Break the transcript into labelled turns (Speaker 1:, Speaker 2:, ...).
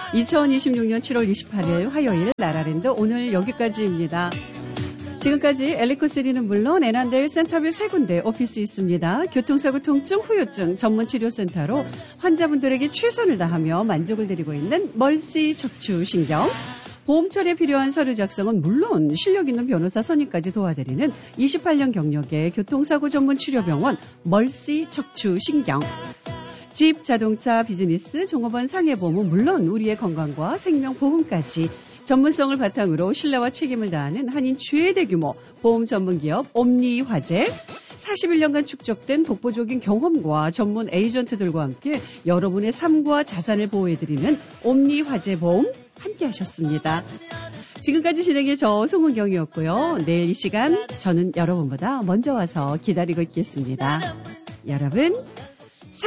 Speaker 1: 2026년 7월 28일 화요일 나라랜드 오늘 여기까지입니다. 지금까지 엘리코3는 물론 애난데일 센터빌 3군데 오피스 있습니다. 교통사고 통증 후유증 전문치료센터로 환자분들에게 최선을 다하며 만족을 드리고 있는 멀시 척추신경. 보험 처리에 필요한 서류 작성은 물론 실력 있는 변호사 선임까지 도와드리는 28년 경력의 교통사고 전문 치료병원 멀시 척추신경. 집, 자동차, 비즈니스, 종업원 상해보험은 물론 우리의 건강과 생명보험까지 전문성을 바탕으로 신뢰와 책임을 다하는 한인 최대 규모 보험 전문기업 옴니화재. 41년간 축적된 독보적인 경험과 전문 에이전트들과 함께 여러분의 삶과 자산을 보호해드리는 옴니화재보험 함께 하셨습니다. 지금까지 진행의 저 송은경이었고요. 내일 이 시간 저는 여러분보다 먼저 와서 기다리고 있겠습니다. 여러분